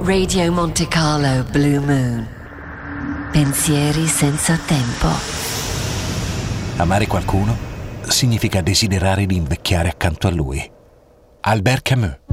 Radio Monte Carlo Blue Moon. Pensieri senza tempo. Amare qualcuno significa desiderare di invecchiare accanto a lui. Albert Camus.